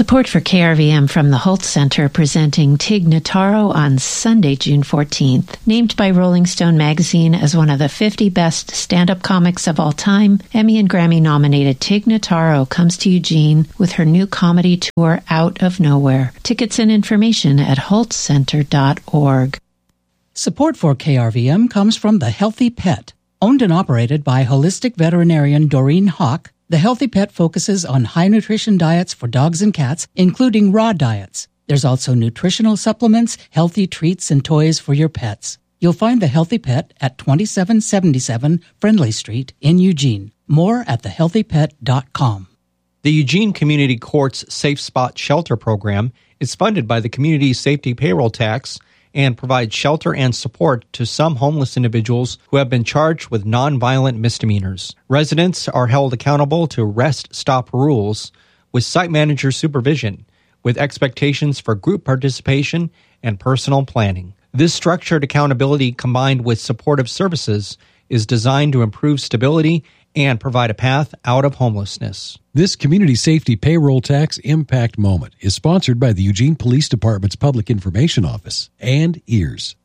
Support for KRVM from the Holt Center presenting Tig Notaro on Sunday, June 14th. Named by Rolling Stone magazine as one of the 50 best stand-up comics of all time, Emmy and Grammy-nominated Tig Notaro comes to Eugene with her new comedy tour, Out of Nowhere. Tickets and information at holtcenter.org. Support for KRVM comes from The Healthy Pet. Owned and operated by holistic veterinarian Doreen Hawk, The Healthy Pet focuses on high-nutrition diets for dogs and cats, including raw diets. There's also nutritional supplements, healthy treats, and toys for your pets. You'll find The Healthy Pet at 2777 Friendly Street in Eugene. More at thehealthypet.com. The Eugene Community Courts Safe Spot Shelter Program is funded by the Community Safety Payroll Tax and provides shelter and support to some homeless individuals who have been charged with nonviolent misdemeanors. Residents are held accountable to rest-stop rules with site manager supervision, with expectations for group participation and personal planning. This structured accountability combined with supportive services is designed to improve stability and provide a path out of homelessness. This Community Safety Payroll Tax Impact Moment is sponsored by the Eugene Police Department's Public Information Office and EARS.